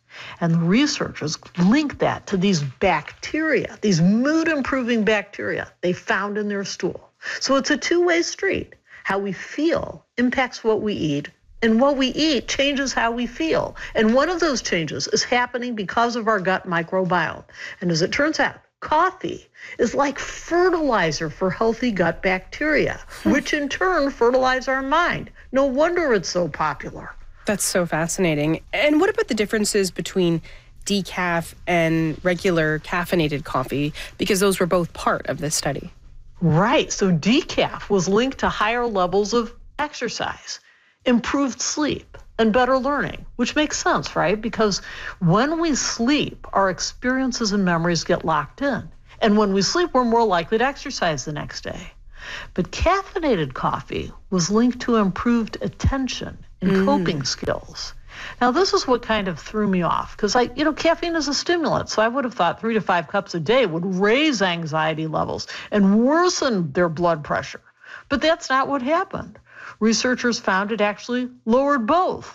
And the researchers linked that to these bacteria, these mood-improving bacteria they found in their stool. So it's a two-way street. How we feel impacts what we eat, and what we eat changes how we feel. And one of those changes is happening because of our gut microbiome. And as it turns out, coffee is like fertilizer for healthy gut bacteria, which in turn fertilize our mind. No wonder it's so popular. That's so fascinating. And what about the differences between decaf and regular caffeinated coffee? Because those were both part of this study. Right. So decaf was linked to higher levels of exercise, improved sleep, and better learning, which makes sense, right? Because when we sleep, our experiences and memories get locked in. And when we sleep, we're more likely to exercise the next day. But caffeinated coffee was linked to improved attention and coping skills. Now, this is what kind of threw me off, because caffeine is a stimulant, so I would have thought 3 to 5 cups a day would raise anxiety levels and worsen their blood pressure. But that's not what happened. Researchers found it actually lowered both.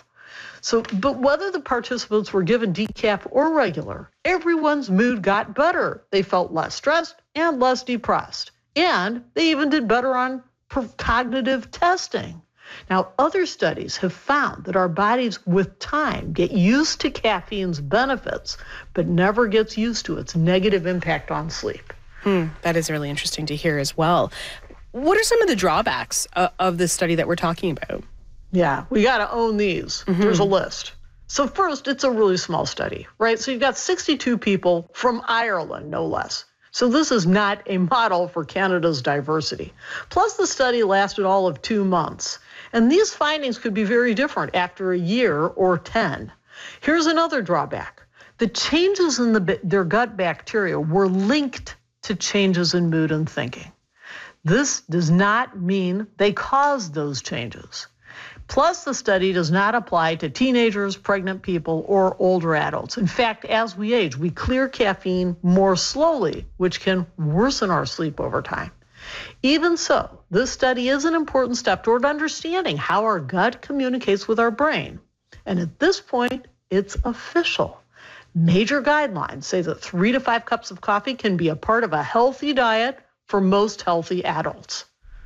But whether the participants were given decaf or regular, everyone's mood got better. They felt less stressed and less depressed. And they even did better on cognitive testing. Now, other studies have found that our bodies with time get used to caffeine's benefits, but never gets used to its negative impact on sleep. That is really interesting to hear as well. What are some of the drawbacks of this study that we're talking about? Yeah, we got to own these. There's a list. So first, it's a really small study, right? So you've got 62 people from Ireland, no less. So this is not a model for Canada's diversity. Plus, the study lasted all of 2 months. And these findings could be very different after a year or 10. Here's another drawback. The changes in their gut bacteria were linked to changes in mood and thinking. This does not mean they caused those changes. Plus, the study does not apply to teenagers, pregnant people, or older adults. In fact, as we age, we clear caffeine more slowly, which can worsen our sleep over time. Even so, this study is an important step toward understanding how our gut communicates with our brain. And at this point, it's official. Major guidelines say that 3 to 5 cups of coffee can be a part of a healthy diet for most healthy adults.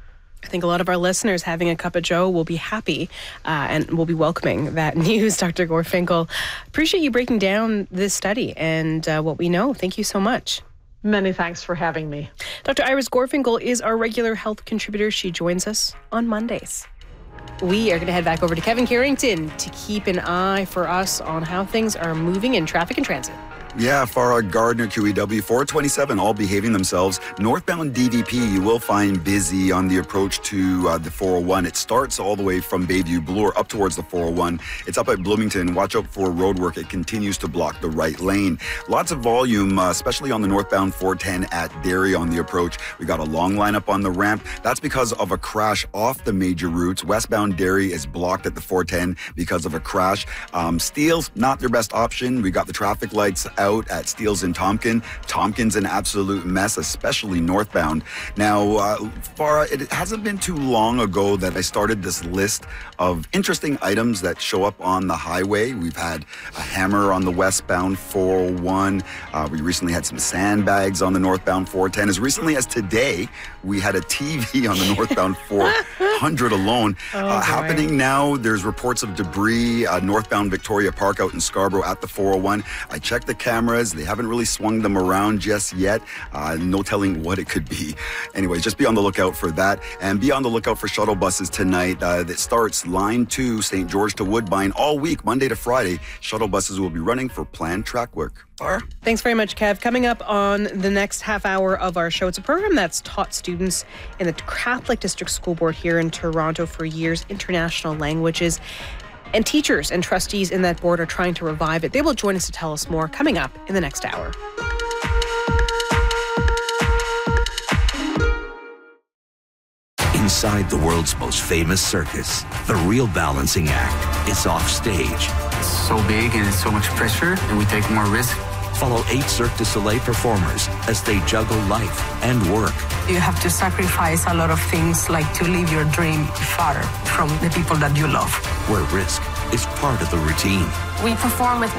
I think a lot of our listeners having a cup of joe will be happy and will be welcoming that news, Dr. Gorfinkel. Appreciate you breaking down this study and what we know. Thank you so much. Many thanks for having me. Dr. Iris Gorfinkel is our regular health contributor. She joins us on Mondays. We are going to head back over to Kevin Carrington to keep an eye for us on how things are moving in traffic and transit. Yeah, Farah, Gardner, QEW, 427, all behaving themselves. Northbound DVP, you will find busy on the approach to the 401. It starts all the way from Bayview Bloor up towards the 401. It's up at Bloomington. Watch out for road work. It continues to block the right lane. Lots of volume, especially on the northbound 410 at Derry on the approach. We got a long lineup on the ramp. That's because of a crash off the major routes. Westbound Derry is blocked at the 410 because of a crash. Steele's not their best option. We got the traffic lights out at Steele's in Tompkin. Tompkin's an absolute mess, especially northbound. Now, Farah, it hasn't been too long ago that I started this list of interesting items that show up on the highway. We've had a hammer on the westbound 401. We recently had some sandbags on the northbound 410. As recently as today, we had a TV on the northbound 400 alone. Happening now, there's reports of debris northbound Victoria Park out in Scarborough at the 401. I checked the cameras. They haven't really swung them around just yet. No telling what it could be. Anyways, just be on the lookout for that. And be on the lookout for shuttle buses tonight. That starts Line 2, St. George to Woodbine all week, Monday to Friday. Shuttle buses will be running for planned track work. Thanks very much, Kev. Coming up on the next half hour of our show, it's a program that's taught students in the Catholic District School Board here in Toronto for years, international languages. And teachers and trustees in that board are trying to revive it. They will join us to tell us more coming up in the next hour. Inside the world's most famous circus, the real balancing act is off stage. It's so big and it's so much pressure, and we take more risk. Follow 8 Cirque du Soleil performers as they juggle life and work. You have to sacrifice a lot of things, like to live your dream far from the people that you love. Where risk is part of the routine. We perform with